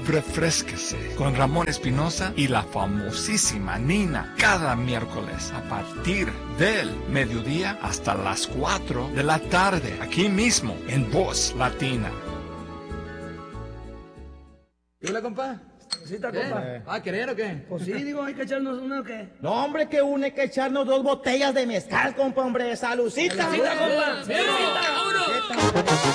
refrésquese con Ramón Espinosa y la famosísima Nina cada miércoles a partir del mediodía hasta las 4 de la tarde, aquí mismo en Voz Latina. ¿Y hola, compa? ¿Sí, compa? ¿Querer o qué? Pues sí, digo, hay que echarnos una o qué. No, hombre, que une que echarnos 2 botellas de mezcal, compa, hombre. ¡Salucita! ¡Salucita, compa! ¡Salucita!